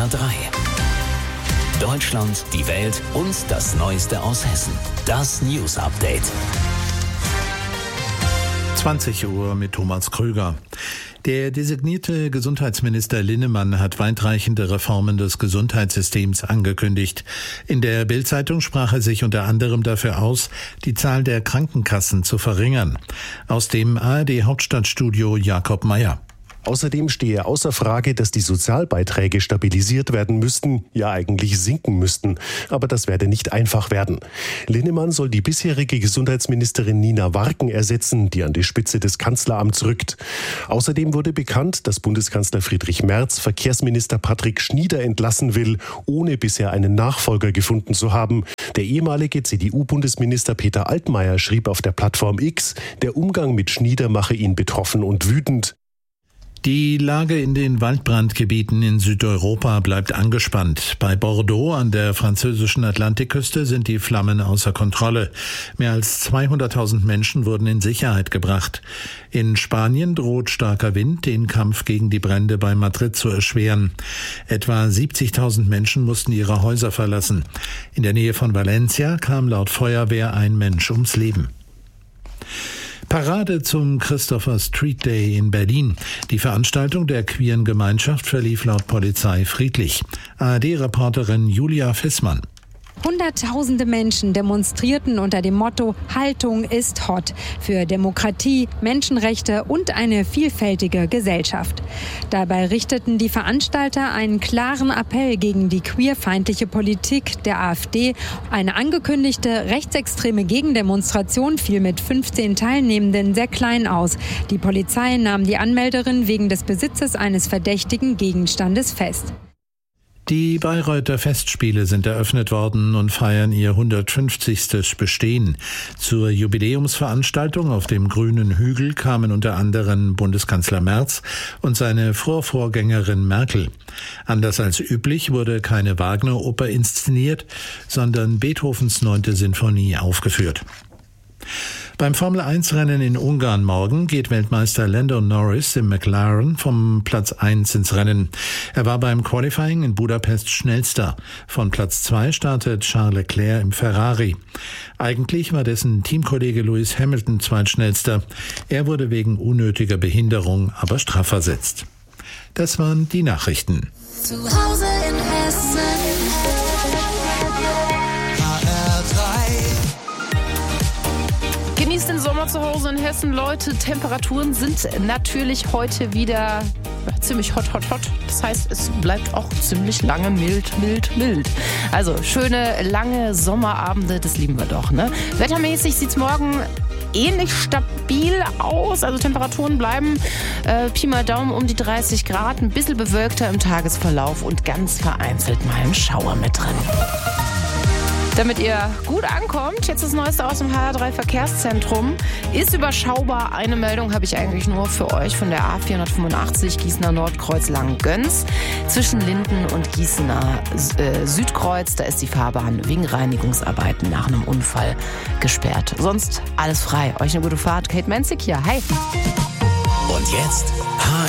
HR3. Deutschland, die Welt und das Neueste aus Hessen. Das News Update. 20 Uhr mit Thomas Krüger. Der designierte Gesundheitsminister Linnemann hat weitreichende Reformen des Gesundheitssystems angekündigt. In der Bild-Zeitung sprach er sich unter anderem dafür aus, die Zahl der Krankenkassen zu verringern. Aus dem ARD-Hauptstadtstudio Jakob Meyer. Außerdem stehe außer Frage, dass die Sozialbeiträge stabilisiert werden müssten, ja eigentlich sinken müssten. Aber das werde nicht einfach werden. Linnemann soll die bisherige Gesundheitsministerin Nina Warken ersetzen, die an die Spitze des Kanzleramts rückt. Außerdem wurde bekannt, dass Bundeskanzler Friedrich Merz Verkehrsminister Patrick Schnieder entlassen will, ohne bisher einen Nachfolger gefunden zu haben. Der ehemalige CDU-Bundesminister Peter Altmaier schrieb auf der Plattform X, der Umgang mit Schnieder mache ihn betroffen und wütend. Die Lage in den Waldbrandgebieten in Südeuropa bleibt angespannt. Bei Bordeaux an der französischen Atlantikküste sind die Flammen außer Kontrolle. Mehr als 200.000 Menschen wurden in Sicherheit gebracht. In Spanien droht starker Wind, den Kampf gegen die Brände bei Madrid zu erschweren. Etwa 70.000 Menschen mussten ihre Häuser verlassen. In der Nähe von Valencia kam laut Feuerwehr ein Mensch ums Leben. Parade zum Christopher Street Day in Berlin. Die Veranstaltung der queeren Gemeinschaft verlief laut Polizei friedlich. ARD-Reporterin Julia Fissmann. Hunderttausende Menschen demonstrierten unter dem Motto "Haltung ist hot" für Demokratie, Menschenrechte und eine vielfältige Gesellschaft. Dabei richteten die Veranstalter einen klaren Appell gegen die queerfeindliche Politik der AfD. Eine angekündigte rechtsextreme Gegendemonstration fiel mit 15 Teilnehmenden sehr klein aus. Die Polizei nahm die Anmelderin wegen des Besitzes eines verdächtigen Gegenstandes fest. Die Bayreuther Festspiele sind eröffnet worden und feiern ihr 150. Bestehen. Zur Jubiläumsveranstaltung auf dem Grünen Hügel kamen unter anderem Bundeskanzler Merz und seine Vorvorgängerin Merkel. Anders als üblich wurde keine Wagner-Oper inszeniert, sondern Beethovens 9. Sinfonie aufgeführt. Beim Formel-1-Rennen in Ungarn morgen geht Weltmeister Lando Norris im McLaren vom Platz 1 ins Rennen. Er war beim Qualifying in Budapest schnellster. Von Platz 2 startet Charles Leclerc im Ferrari. Eigentlich war dessen Teamkollege Lewis Hamilton zweitschnellster. Er wurde wegen unnötiger Behinderung aber strafversetzt. Das waren die Nachrichten. Zu Hause in Hessen. Genießt den Sommer zu Hause in Hessen, Leute. Temperaturen sind natürlich heute wieder ziemlich hot. Das heißt, es bleibt auch ziemlich lange mild. Also schöne, lange Sommerabende, das lieben wir doch, ne? Wettermäßig sieht's morgen ähnlich stabil aus. Also Temperaturen bleiben Pi mal Daumen um die 30 Grad. Ein bisschen bewölkter im Tagesverlauf und ganz vereinzelt mal ein Schauer mit drin. Damit ihr gut ankommt, jetzt das Neueste aus dem HR3 Verkehrszentrum. Ist überschaubar. Eine Meldung habe ich eigentlich nur für euch von der A485 Gießener Nordkreuz Langgöns. Zwischen Linden und Gießener Südkreuz, da ist die Fahrbahn wegen Reinigungsarbeiten nach einem Unfall gesperrt. Sonst alles frei. Euch eine gute Fahrt. Kate Menzig hier. Hi. Und jetzt